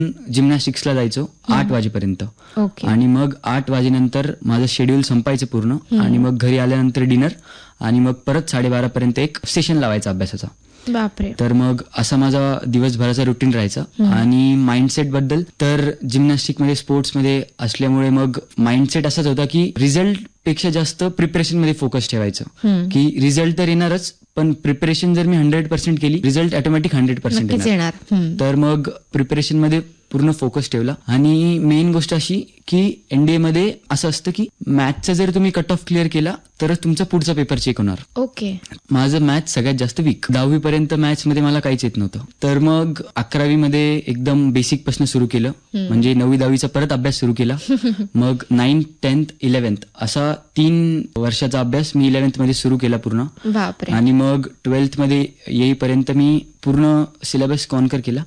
जिम्नॅस्टिक्सला जायचो 8 वाजेपर्यंत. ओके. आणि मग 8 वाजेनंतर माझं शेड्यूल संपायचं पूर्ण. आणि मग घरी आल्यानंतर डिनर आणि मग परत 12:30 पर्यंत एक सेशन लावायचा अभ्यासाचा. बापरे. तर मग असा माझा दिवसभराचा रुटीन राहायचा. आणि माइंडसेट बद्दल तर जिम्नॅस्टिकमध्ये स्पोर्ट्समध्ये असल्यामुळे मग माइंडसेट असाच होता की रिझल्ट पेक्षा जास्त प्रिपरेशन मध्ये फोकस ठेवायचं. की रिझल्ट तर येणारच, पण प्रिपरेशन जर मी 100% केली रिझल्ट ऑटोमॅटिक 100% येणार. तर मग प्रिपरेशन मध्ये पूर्ण फोकस ठेवला. आणि मेन गोष्ट अशी की एनडीए मध्ये असं असतं की मॅथचा जर तुम्ही कट ऑफ क्लिअर केला तरच तुमचा पुढचा पेपर चेक होणार. ओके. माझं मॅथ सगळ्यात जास्त वीक. 10वी पर्यंत मॅथ्स मध्ये मला काहीच येत नव्हतं. तर मग 11वी मध्ये एकदम बेसिक पासून सुरू केलं. म्हणजे 9वी 10वीचा परत अभ्यास सुरू केला. मग 9th 10th 11th असा 3 वर्षाचा अभ्यास मी 11th मध्ये सुरू केला पूर्ण. बापरे. आणि मग 12th मध्ये येईपर्यंत मी पूर्ण सिलेबस कॉन्कर केला.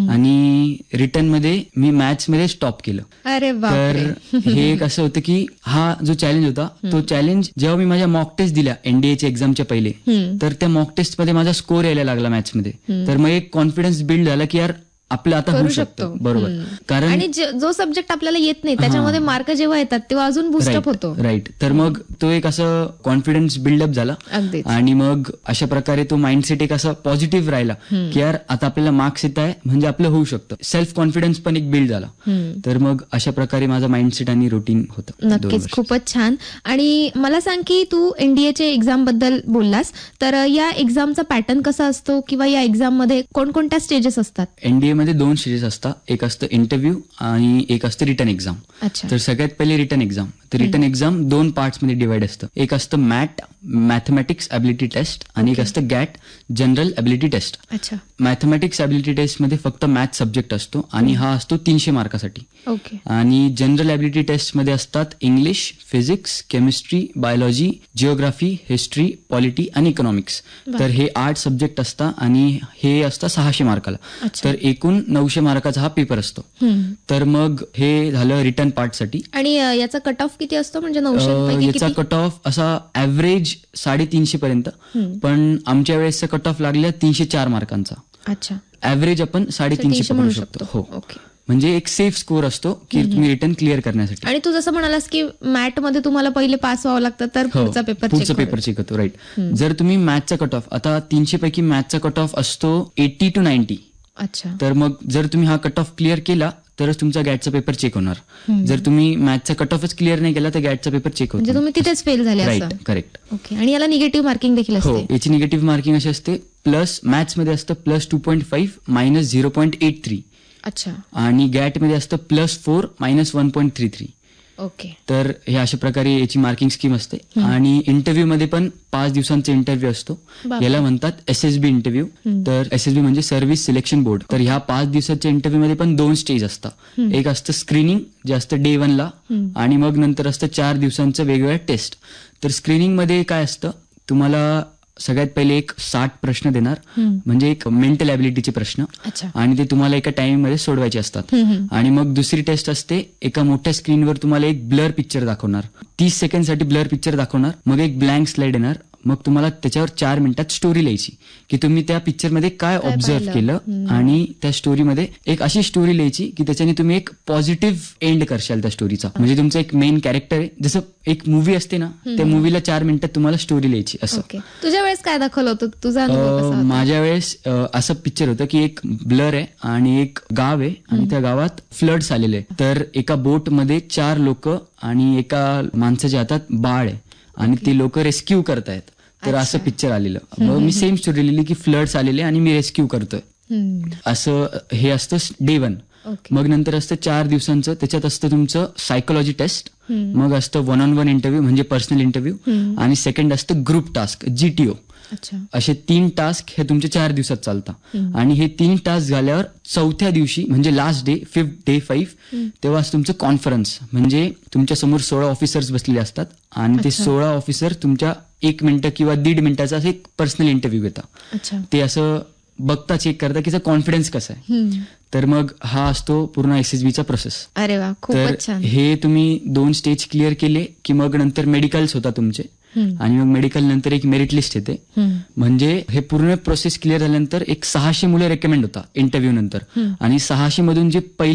आणि रिटर्न मध्ये मी मॅथ्स मध्ये स्टॉप केलं. अरे बापरे. तर हे एक असं होतं की हा जो चॅलेंज होता तो चॅलेंज जेव्हा मी माझ्या मॉक टेस्ट दिल्या एनडीएच्या एक्झामच्या पहिले, तर त्या मॉक टेस्ट मध्ये माझा स्कोर यायला लागला मॅथ्स मध्ये. तर मग एक कॉन्फिडन्स बिल्ड झाला की यार आपलं आता होऊ शकतं. बरोबर. कारण आणि जो सब्जेक्ट आपल्याला येत नाही त्याच्यामध्ये मार्क जेव्हा येतात तेव्हा अजून बुस्टअप होतो. राईट. तर मग तो एक असं कॉन्फिडन्स बिल्डअप झाला. अगदीच. आणि मग अशा प्रकारे तो माइंडसेट एक असा पॉझिटिव्ह राहिला की यार आता आपल्याला मार्क्स येत आहे म्हणजे आपलं होऊ शकतं. सेल्फ कॉन्फिडन्स पण एक बिल्ड झाला. तर मग अशा प्रकारे माझा माइंडसेट आणि रुटीन होतं. नक्कीच. खूपच छान. आणि मला सांग की तू एनडीएच्या एक्झाम बद्दल बोललास, तर या एक्झामचा पॅटर्न कसा असतो किंवा या एक्झाम मध्ये कोणकोणत्या स्टेजेस असतात? एनडीए मध्ये 2 स्टेजेस असतात. एक असतं इंटरव्ह्यू आणि एक असतं रिटर्न एक्झाम. अच्छा. तर सगळ्यात पहिले रिटर्न एक्झाम. तर रिटर्न एक्झाम 2 पार्ट्स मध्ये डिवाइड असतं. एक असतं मॅट मॅथमॅटिक्स ॲबिलिटी टेस्ट आणि एक असतं गॅट जनरल ॲबिलिटी टेस्ट. अच्छा. मॅथमॅटिक्स ॲबिलिटी टेस्ट मध्ये फक्त मॅथ सब्जेक्ट असतो आणि हा असतो 300 मार्कासाठी. ओके. आणि जनरल ॲबिलिटी टेस्ट मध्ये असतात English, physics, chemistry, biology, geography, history, polity आणि इकॉनॉमिक्स. तर हे 8 सब्जेक्ट असतात आणि हे असतं 600 मार्काला. तर एकूण 900 मार्काचा हा पेपर असतो. तर मग हे झालं रिटर्न पार्ट साठी. आणि याचा कट ऑफ किती असतो? म्हणजे 900 याचा कट ऑफ असा ऍव्हरेज 350 पर्यंत, पण आमच्या वेळेसचा कट ऑफ लागला 304 मार्कांचा. अच्छा. ऍव्हरेज आपण 350 म्हणू शकतो. हो. ओके. म्हणजे एक सेफ स्कोर असतो की तुम्ही रिटर्न क्लिअर करण्यासाठी. आणि तू जसं म्हणालास की मॅट मध्ये तुम्हाला पहिले पास व्हावं लागतं तर पुढचा पेपर चेक होतो. राईट. जर तुम्ही मॅथचा कट ऑफ आता 300 पैकी मॅथचा कट ऑफ असतो 80 to 90. अच्छा. तर मग जर तुम्ही हा कट ऑफ क्लिअर केला तरच तुमचा गॅटचा पेपर चेक होणार. जर तुम्ही मॅथचा कट ऑफच क्लिअर नाही केला तर गॅटचा पेपर चेक होतो. म्हणजे तुम्ही तिथेच फेल झाले असं. राईट. करेक्ट. ओके. आणि याला निगेटिव्ह मार्किंग देखील हो. असते? याची निगेटिव्ह मार्किंग अशी असते प्लस मॅथ्स मध्ये असतं +2.5 -0.83. अच्छा. आणि गॅट मध्ये असतं +4 -1.33. ओके. तर हे अशा प्रकारे याची मार्किंग स्कीम असते. आणि इंटरव्ह्यू मध्ये पण 5 दिवसांचा इंटरव्ह्यू असतो. याला म्हणतात SSB इंटरव्ह्यू. तर SSB म्हणजे सर्व्हिस सिलेक्शन बोर्ड. तर ह्या 5 दिवसाच्या इंटरव्ह्यू मध्ये पण 2 स्टेज असतात. एक असतं स्क्रीनिंग जे असतं डे 1 ला आणि मग नंतर असतं 4 दिवसांचं वेगवेगळ्या टेस्ट. तर स्क्रीनिंग मध्ये काय असतं, तुम्हाला सगळ्यात पहिले एक 60 प्रश्न देणार, म्हणजे एक मेंटल ॲबिलिटीचे प्रश्न. अच्छा. आणि ते तुम्हाला एका टाइम मध्ये सोडवायचे असतात. आणि मग दुसरी टेस्ट असते, एका मोठ्या स्क्रीनवर तुम्हाला एक ब्लर पिक्चर दाखवणार, 30 सेकंडसाठी ब्लर पिक्चर दाखवणार, मग एक ब्लँक स्लाइड येणार, मग तुम्हाला त्याच्यावर 4 मिनिटात स्टोरी लिहायची की तुम्ही त्या पिक्चर मध्ये काय ऑब्झर्व केलं आणि त्या स्टोरीमध्ये एक अशी स्टोरी लिहायची की त्याच्याने तुम्ही एक पॉझिटिव्ह एंड करशाल त्या स्टोरीचा. म्हणजे तुमचं एक मेन कॅरेक्टर आहे, जसं एक मूवी असते ना, त्या मूवीला 4 मिनिटात तुम्हाला स्टोरी लिहायची असं. तुझ्या वेळेस काय दाखवलं होतं? तुझा अनुभव कसा होता? माझ्या वेळेस असं पिक्चर होतं की एक ब्लर आहे आणि एक गाव आहे आणि त्या गावात फ्लड्स आलेले. तर एका बोट मध्ये 4 लोक आणि एका माणसाच्या हातात बाळ आहे आणि ते लोक रेस्क्यू करतायत. तर असं पिक्चर आलेलं. मग मी सेम स्टोरी लिहिली की फ्लड्स आलेले आणि मी रेस्क्यू करतोय असं. हे असतं डे 1. मग नंतर असतं 4 दिवसांचं, त्याच्यात असतं तुमचं सायकोलॉजी टेस्ट, मग असतं 1-on-1 इंटरव्ह्यू म्हणजे पर्सनल इंटरव्ह्यू, आणि सेकंड असतं ग्रुप टास्क GTO. असे 3 टास्क हे तुमचे 4 दिवसात चालतात. आणि हे 3 टास्क झाल्यावर 4थ्या दिवशी म्हणजे लास्ट डे 5th day 5 तेव्हा तुमचं कॉन्फरन्स, म्हणजे तुमच्या समोर 16 ऑफिसर्स बसलेले असतात आणि ते 16 ऑफिसर तुमच्या 1 मिनिट किंवा 1.5 मिनिटाचा असं एक पर्सनल इंटरव्ह्यू घेतात. ते असं बघता चेक करता की कॉन्फिडन्स कसा आहे. तर मग हा असतो पूर्ण SSBचा प्रोसेस. अरे वा, खूपच छान. हे तुम्ही 2 स्टेज क्लिअर केले की मग नंतर मेडिकल्स होता तुमचे. आणि मग मेडिकल नंतर एक मेरिट लिस्ट येते. म्हणजे हे पूर्ण प्रोसेस क्लिअर झाल्यानंतर एक 600 मुलं रेकमेंड होता इंटरव्ह्यू नंतर, आणि 600 मधून जे